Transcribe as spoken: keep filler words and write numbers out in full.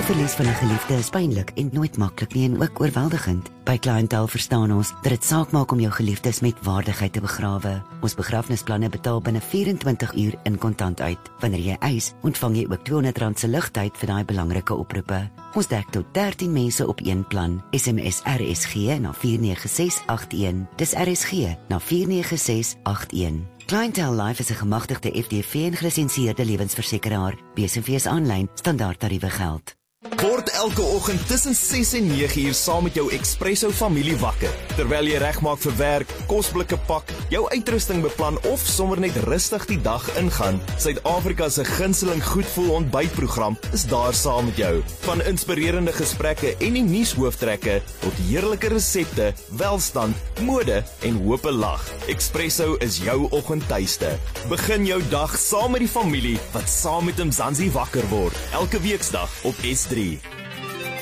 Die verlies van 'n geliefde is pynlik en nooit maklik nie en ook oorweldigend. By Clientele verstaan ons dat dit saak maak om jou geliefdes met waardigheid te begrawe. Ons begrafnisplanne betaal binne vyf-en-twintig uur in kontant uit. Wanneer jy eis, ontvang jy ook tweehonderd rand se ligtyd vir daai belangrike oproepe. Ons dek tot dertien mense op een plan. S M S R S G na vier nege ses agt een. Dis R S G na vier nege ses agt een. Clientele Life is 'n gemagtigde F D V en gelisensieerde lewensversekeraar. B S V's aanlyn standaard tariewe geld. Word elke oggend tussen ses en nege uur saam met jou Expresso familie wakker. Terwyl jy regmaak vir werk, kosblikke pak, jou uitrusting beplan of sommer net rustig die dag ingaan, Suid-Afrika se gunsteling goedvoel ontbytprogram is daar saam met jou. Van inspirerende gesprekke en die nuushooftrekke tot heerlike resepte, welstand, mode en hoop 'n lag. Expresso is jou oggendtuiste. Begin jou dag saam met die familie wat saam met Mzansi wakker word. Elke weeksdag op S drie.